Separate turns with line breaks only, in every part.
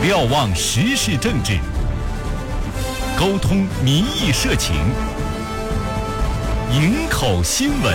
瞭望时事政治，沟通民意社情，营口新闻。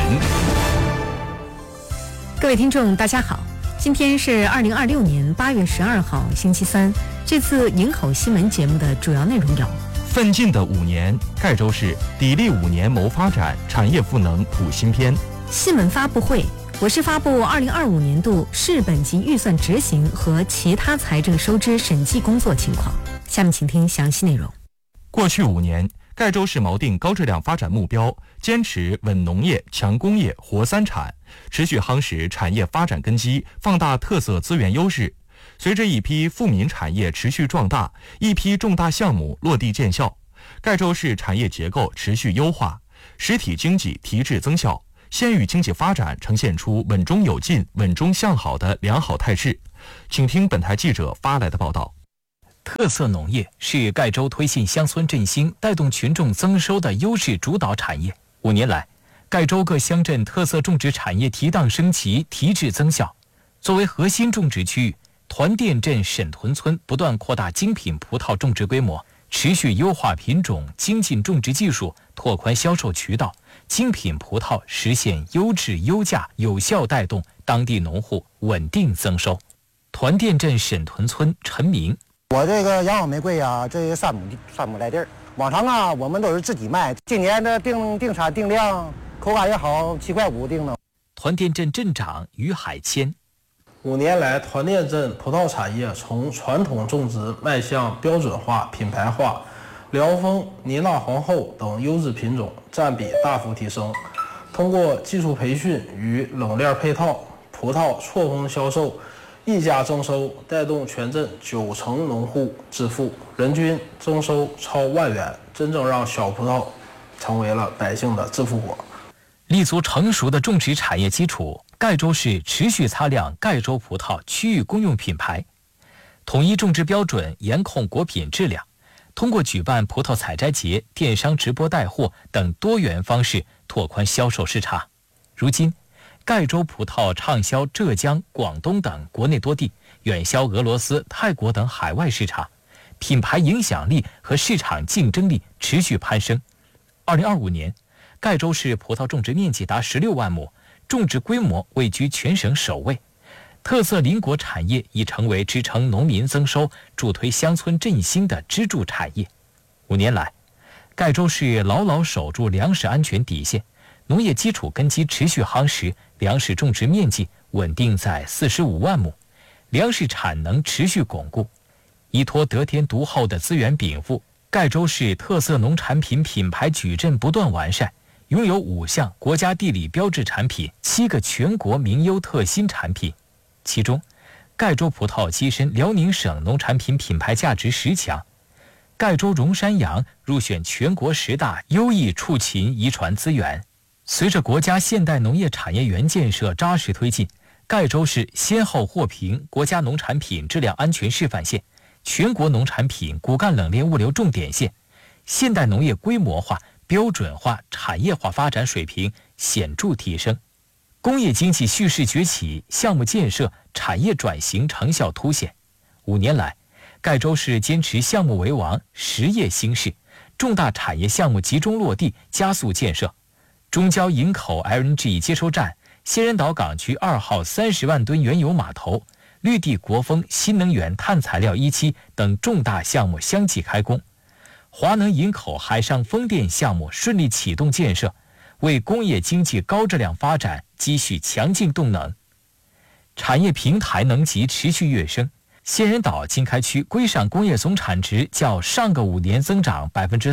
各位听众大家好，今天是2026年8月12号星期三。这次营口新闻节目的主要内容有：
奋进的5年，盖州市砥砺5年谋发展，产业赋能谱新篇。
新闻发布会，我市发布2025年度市本级预算执行和其他财政收支审计工作情况。下面请听详细内容。
过去5年，盖州市锚定高质量发展目标，坚持稳农业、强工业、活三产，持续夯实产业发展根基，放大特色资源优势。随着一批富民产业持续壮大，一批重大项目落地见效，盖州市产业结构持续优化，实体经济提质增效，县域经济发展呈现出稳中有进、稳中向好的良好态势。请听本台记者发来的报道。
特色农业是盖州推进乡村振兴、带动群众增收的优势主导产业。5年来，盖州各乡镇特色种植产业提档升级、提质增效。作为核心种植区域，团甸镇沈屯村不断扩大精品葡萄种植规模，持续优化品种、精进种植技术，拓宽销售渠道，精品葡萄实现优质优价，有效带动当地农户稳定增收。团甸镇沈屯村陈明：
我这个洋好玫瑰啊，这3亩来地儿，往常啊我们都是自己卖，今年的定产定量，口感也好，7块5定的。
团甸镇镇长于海谦
：5年来，团甸镇葡萄产业从传统种植迈向标准化、品牌化，辽丰、尼娜皇后等优质品种占比大幅提升。通过技术培训与冷链配套，葡萄错峰销售，溢价增收，带动全镇90%农户致富，人均增收超1万元，真正让小葡萄成为了百姓的致富果。
立足成熟的种植产业基础，盖州市持续擦亮盖州葡萄区域公用品牌，统一种植标准，严控果品质量。通过举办葡萄采摘节、电商直播带货等多元方式拓宽销售市场。如今，盖州葡萄畅销浙江、广东等国内多地，远销俄罗斯、泰国等海外市场，品牌影响力和市场竞争力持续攀升。2025年，盖州市葡萄种植面积达16万亩，种植规模位居全省首位。特色林果产业已成为支撑农民增收、助推乡村振兴的支柱产业。5年来，盖州市牢牢守住粮食安全底线，农业基础根基持续夯实，粮食种植面积稳定在45万亩，粮食产能持续巩固。依托得天独厚的资源禀赋，盖州市特色农产品品牌矩阵不断完善，拥有5项国家地理标志产品，7个全国名优特新产品。其中，盖州葡萄跻身辽宁省农产品品牌价值10强，盖州荣山羊入选全国10大优异畜禽遗传资源。随着国家现代农业产业园建设扎实推进，盖州市先后获评国家农产品质量安全示范县、全国农产品骨干冷链物流重点县，现代农业规模化、标准化、产业化发展水平显著提升，工业经济蓄势崛起，项目建设、产业转型成效凸显。5年来，盖州市坚持项目为王、实业兴市，重大产业项目集中落地，加速建设。中交营口 LNG 接收站、仙人岛港区2号30万吨原油码头、绿地国风新能源碳材料1期等重大项目相继开工。华能营口海上风电项目顺利启动建设，为工业经济高质量发展积蓄强劲动能。产业平台能级持续跃升，仙人岛经开区规上工业总产值较上个5年增长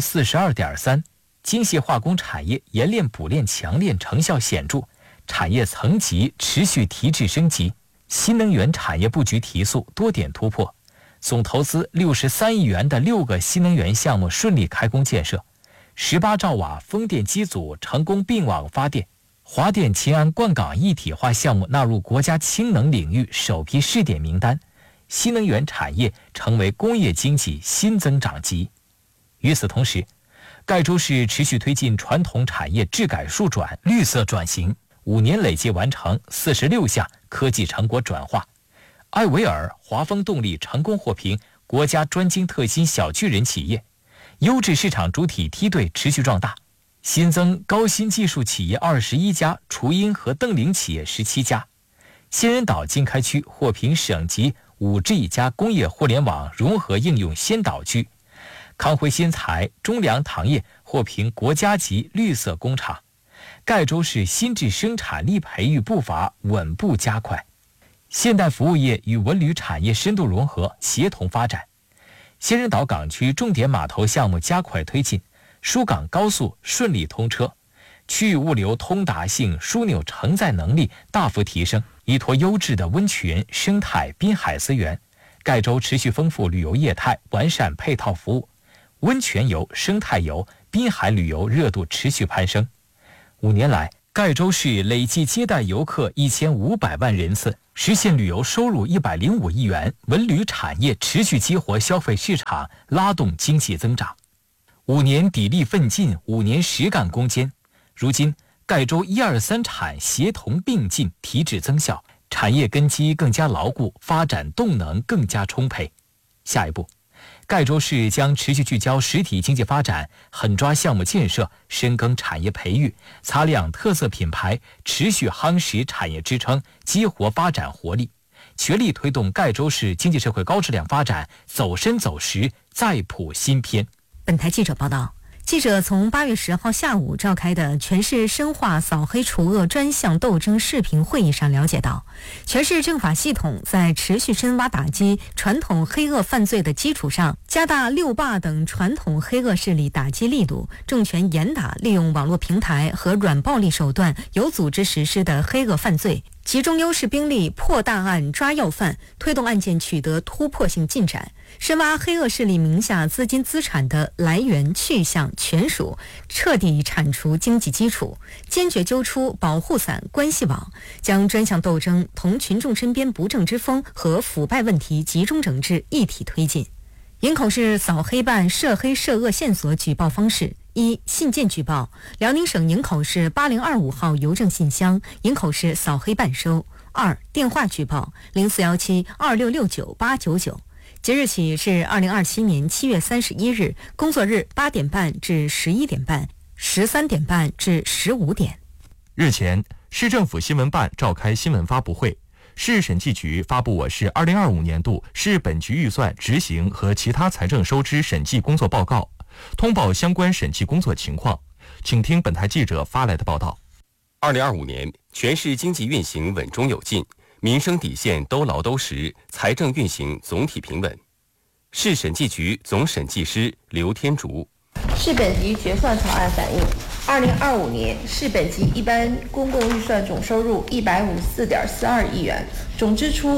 42.3%， 精细化工产业冶炼补炼强炼成效显著，产业层级持续提质升级，新能源产业布局提速，多点突破。总投资63亿元的6个新能源项目顺利开工建设，18兆瓦风电机组成功并网发电，华电秦安灌港一体化项目纳入国家氢能领域首批试点名单，新能源产业成为工业经济新增长极。与此同时，盖州市持续推进传统产业质改数转、绿色转型，5年累计完成46项科技成果转化。艾维尔、华丰动力成功获评国家专精特新小巨人企业，优质市场主体梯队持续壮大，新增高新技术企业21家，雏鹰和邓羚企业17家。仙人岛经开区获评省级5G一家工业互联网融合应用先导区，康辉新材、中粮糖业获评国家级绿色工厂。盖州市新质生产力培育步伐稳步加快，现代服务业与文旅产业深度融合，协同发展。仙人岛港区重点码头项目加快推进，疏港高速顺利通车，区域物流通达性、枢纽承载能力大幅提升，依托优质的温泉、生态、滨海资源，盖州持续丰富旅游业态，完善配套服务，温泉游、生态游、滨海旅游热度持续攀升。5年来，盖州市累计接待游客1500万人次，实现旅游收入105亿元，文旅产业持续激活消费市场，拉动经济增长。5年砥砺奋进，5年实干攻坚。如今，盖州1、2、3产协同并进，提质增效，产业根基更加牢固，发展动能更加充沛。下一步，盖州市将持续聚焦实体经济发展，狠抓项目建设，深耕产业培育，擦亮特色品牌，持续夯实产业支撑，激活发展活力，全力推动盖州市经济社会高质量发展走深走实，再谱新篇。
本台记者报道，记者从8月10号下午召开的全市深化扫黑除恶专项斗争视频会议上了解到，全市政法系统在持续深挖打击传统黑恶犯罪的基础上，加大六霸等传统黑恶势力打击力度，重拳严打利用网络平台和软暴力手段有组织实施的黑恶犯罪，集中优势兵力破大案抓要犯，推动案件取得突破性进展，深挖黑恶势力名下资金资产的来源去向权属，彻底铲除经济基础，坚决揪出保护伞关系网，将专项斗争同群众身边不正之风和腐败问题集中整治一体推进。营口市扫黑办涉黑涉恶线索举报方式：1、信件举报，辽宁省营口市8025号邮政信箱，营口市扫黑办收；2、电话举报0417266989，即日起至2027年7月31日工作日8点半至11点半，13点半至15点。
日前，市政府新闻办召开新闻发布会，市审计局发布我市2025年度市本局预算执行和其他财政收支审计工作报告，通报相关审计工作情况。请听本台记者发来的报道。
2025年，全市经济运行稳中有进，民生底线都牢都实，财政运行总体平稳。市审计局总审计师刘天竺：
市本级决算草案反映，2025年市本级一般公共预算总收入154.42亿元，总支出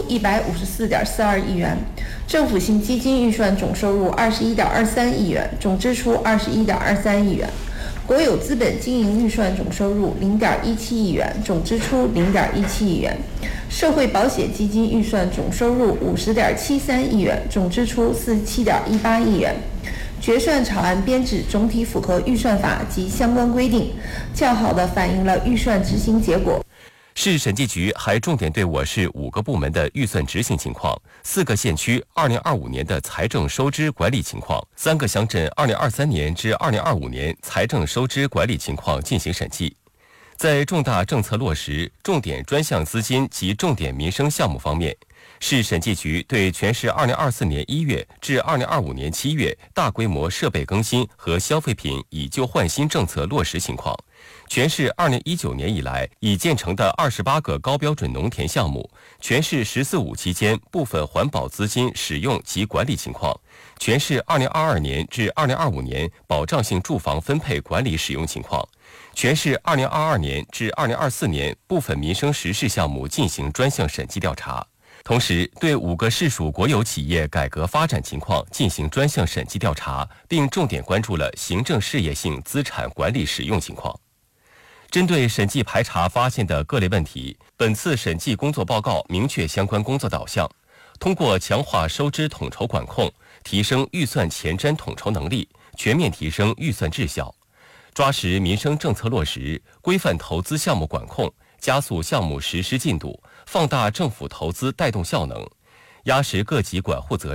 154.42亿元，政府性基金预算总收入21.23亿元，总支出21.23亿元，国有资本经营预算总收入0.17亿元，总支出0.17亿元，社会保险基金预算总收入50.73亿元，总支出47.18亿元。决算草案编制总体符合预算法及相关规定，较好地反映了预算执行结果。
市审计局还重点对我市5个部门的预算执行情况、4个县区2025年的财政收支管理情况、3个乡镇2023年至2025年财政收支管理情况进行审计。在重大政策落实、重点专项资金及重点民生项目方面，市审计局对全市2024年1月至2025年7月大规模设备更新和消费品以旧换新政策落实情况，全市2019年以来已建成的28个高标准农田项目，全市“14·5”期间部分环保资金使用及管理情况，全市2022年至2025年保障性住房分配管理使用情况，全市2022年至2024年部分民生实事项目进行专项审计调查。同时，对5个市属国有企业改革发展情况进行专项审计调查，并重点关注了行政事业性资产管理使用情况。针对审计排查发现的各类问题，本次审计工作报告明确相关工作导向，通过强化收支统筹管控，提升预算前瞻统筹能力，全面提升预算质效，抓实民生政策落实，规范投资项目管控，加速项目实施进度，放大政府投资带动效能，压实各级管护责任，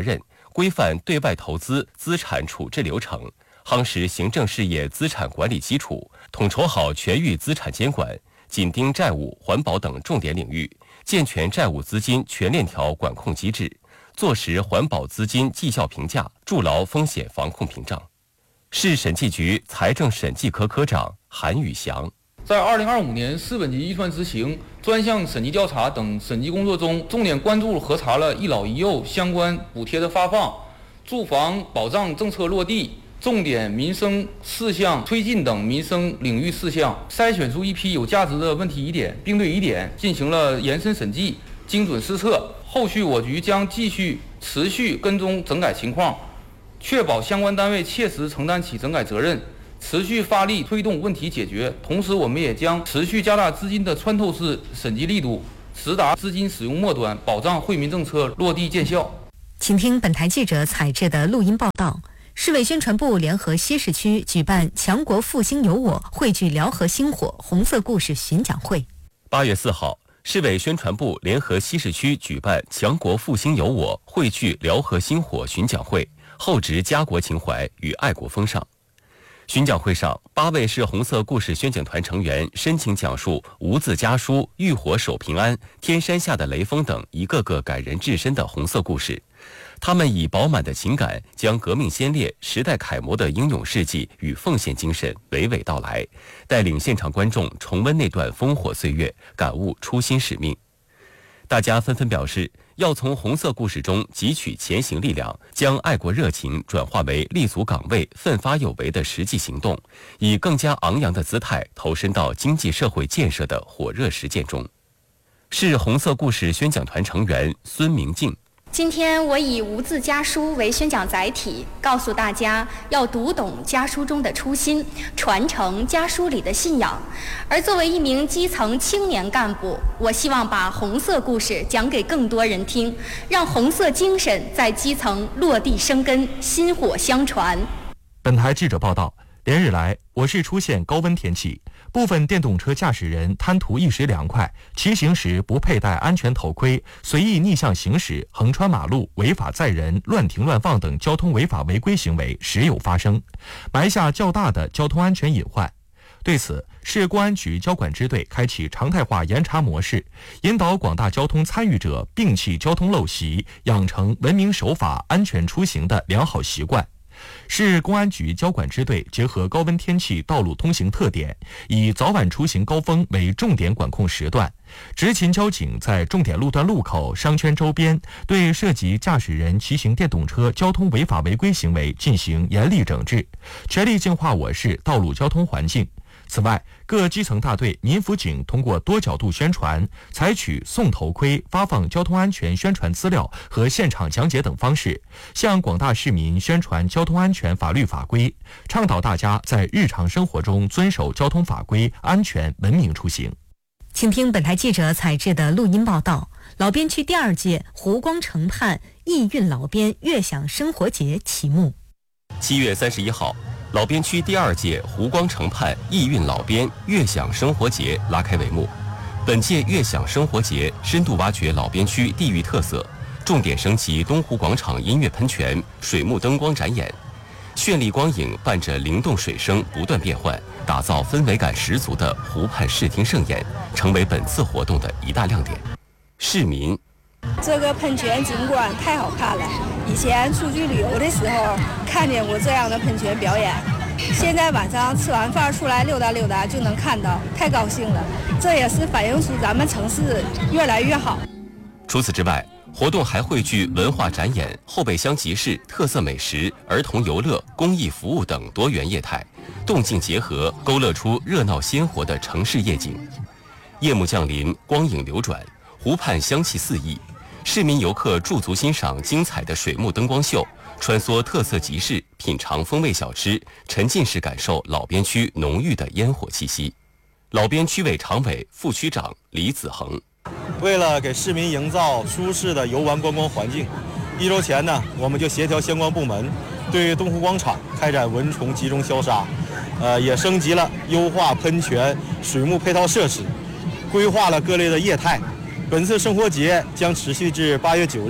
规范对外投资资产处置流程，夯实行政事业资产管理基础，统筹好全域资产监管，紧盯债务、环保等重点领域，健全债务资金全链条管控机制，坐实环保资金绩效评价，筑牢风险防控屏障。市审计局财政审计科科长韩宇翔。
在2025年市本级预算执行、专项审计调查等审计工作中，重点关注核查了一老一幼相关补贴的发放、住房保障政策落地、重点民生事项推进等民生领域事项，筛选出一批有价值的问题疑点，并对疑点进行了延伸审计、精准施策。后续我局将继续持续跟踪整改情况，确保相关单位切实承担起整改责任，持续发力推动问题解决。同时，我们也将持续加大资金的穿透式审计力度，直达资金使用末端，保障惠民政策落地见效。
请听本台记者采制的录音报道。市委宣传部联合西市区举办强国复兴有我汇聚辽河星火红色故事巡讲会。
8月4号，市委宣传部联合西市区举办强国复兴有我汇聚辽河星火巡讲会，厚植家国情怀与爱国风尚。巡讲会上，8位市红色故事宣讲团成员深情讲述无字家书、浴火守平安、天山下的雷锋等一个个感人至深的红色故事。他们以饱满的情感，将革命先烈、时代楷模的英勇事迹与奉献精神娓娓道来，带领现场观众重温那段烽火岁月，感悟初心使命。大家纷纷表示，要从红色故事中汲取前行力量，将爱国热情转化为立足岗位、奋发有为的实际行动，以更加昂扬的姿态投身到经济社会建设的火热实践中。市红色故事宣讲团成员孙明静。
今天我以无字家书为宣讲载体，告诉大家要读懂家书中的初心，传承家书里的信仰。而作为一名基层青年干部，我希望把红色故事讲给更多人听，让红色精神在基层落地生根，薪火相传。
本台记者报道，连日来，我市出现高温天气，部分电动车驾驶人贪图一时凉快，骑行时不佩戴安全头盔，随意逆向行驶、横穿马路、违法载人、乱停乱放等交通违法违规行为时有发生，埋下较大的交通安全隐患。对此，市公安局交管支队开启常态化严查模式，引导广大交通参与者摒弃交通陋习，养成文明守法、安全出行的良好习惯。市公安局交管支队结合高温天气道路通行特点，以早晚出行高峰为重点管控时段，执勤交警在重点路段路口、商圈周边对涉及驾驶人骑行电动车交通违法违规行为进行严厉整治，全力净化我市道路交通环境。此外，各基层大队、民辅警通过多角度宣传，采取送头盔、发放交通安全宣传资料和现场讲解等方式，向广大市民宣传交通安全法律法规，倡导大家在日常生活中遵守交通法规，安全文明出行。
请听本台记者采制的录音报道。老边区第2届湖光城畔义运老边悦享生活节启幕。
7月31号，老边区第2届湖光城畔义运老边悦享生活节拉开帷幕。本届悦享生活节深度挖掘老边区地域特色，重点升级东湖广场音乐喷泉、水幕灯光展演，绚丽光影伴着灵动水声不断变换，打造氛围感十足的湖畔视听盛宴，成为本次活动的一大亮点。市民，
这个喷泉景观太好看了，以前出去旅游的时候看见过这样的喷泉表演，现在晚上吃完饭出来溜达溜达就能看到，太高兴了。这也是反映出咱们城市越来越好。
除此之外，活动还汇聚文化展演、后备箱集市、特色美食、儿童游乐、公益服务等多元业态，动静结合，勾勒出热闹鲜活的城市夜景。夜幕降临，光影流转，湖畔香气四溢，市民游客驻足欣赏精彩的水幕灯光秀，穿梭特色集市，品尝风味小吃，沉浸式感受老边区浓郁的烟火气息。老边区委常委、副区长李子恒，
为了给市民营造舒适的游玩观光环境，1周前呢，我们就协调相关部门对东湖广场开展蚊虫集中消杀，也升级了优化喷泉、水幕配套设施，规划了各类的业态。本次生活节将持续至8月9日，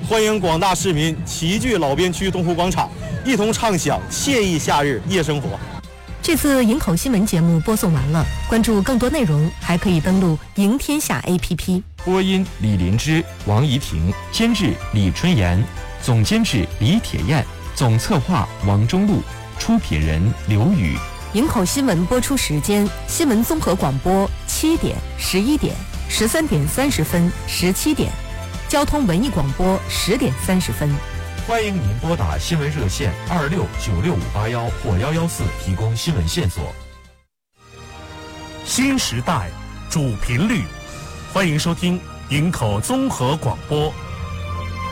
欢迎广大市民齐聚老边区东湖广场，一同畅享惬意夏日夜生活。
这次营口新闻节目播送完了，关注更多内容还可以登录赢天下 APP。
播音李林芝、王怡婷，监制李春妍，总监制李铁燕，总策划王中路，出品人刘宇。
营口新闻播出时间：新闻综合广播7点、11点、13点30分、17点；交通文艺广播10点30分。
欢迎您拨打新闻热线26965581或114提供新闻线索。
新时代主频率，欢迎收听营口综合广播